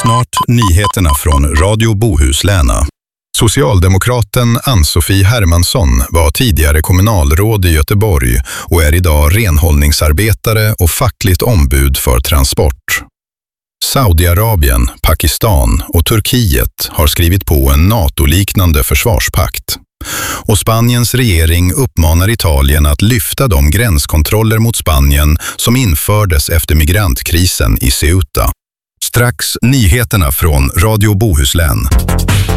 Snart nyheterna från Radio Bohusläna. Socialdemokraten Ann-Sofie Hermansson var tidigare kommunalråd i Göteborg och är idag renhållningsarbetare och fackligt ombud för transport. Saudiarabien, Pakistan och Turkiet har skrivit på en NATO-liknande försvarspakt. Och Spaniens regering uppmanar Italien att lyfta de gränskontroller mot Spanien som infördes efter migrantkrisen i Ceuta. Strax nyheterna från Radio Bohuslän.